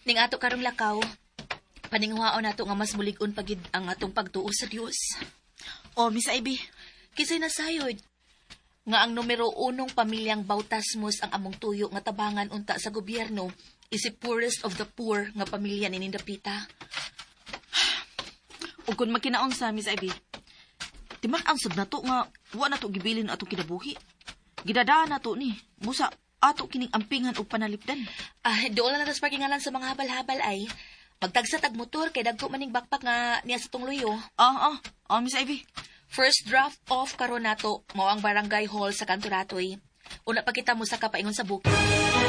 Ning ato karong lakaw, paninghuaon nato nga mas mulig-on pagid ang atong pagtuo sa Dios. Oh, Miss Ivy. Kisay nasayod nga ang numero 1 pamilyang bautasmos ang among tuyo nga tabangan unta sa gobyerno is the poorest of the poor nga pamilya ni Nindapita. Ug kung makinaon sa Miss Ivy, timak ang sab nato nga wa nato gibilin ato kinabuhi. Gidadaan nato ni musa ato kining ampingan og panalipdan. Doon lang natas parkingalan sa mga habal-habal ay magtagsa tag motor kay dagko maning backpack nga niya sa tong luyo. Miss Ivy. First draft off karon nato mao ang barangay hall sa Kanto Ratoy. Una pa kita mo sa kapaingon sa bukid.